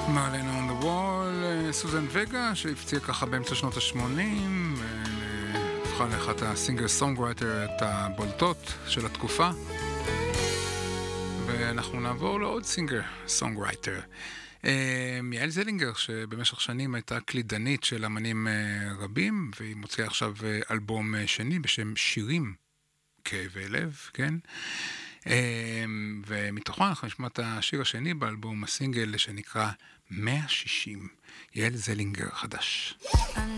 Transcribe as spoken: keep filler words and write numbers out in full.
מרלן on the wall, סוזן וגה, שהפציעה ככה באמצע שנות ה-שמונים, הפכה לאחת הסינגר סונגרייטר את הבולטות של התקופה. ואנחנו נעבור לעוד סינגר סונגרייטר. יעל זלינגר, שבמשך שנים הייתה קלידנית של אמנים רבים, והיא מוציאה עכשיו אלבום שני בשם שירים כאבי לב, כן? ומתוכו אנחנו נשמע את השיר השני באלבום, הסינגל שנקרא מאה שישים. יעל זלינגר חדש.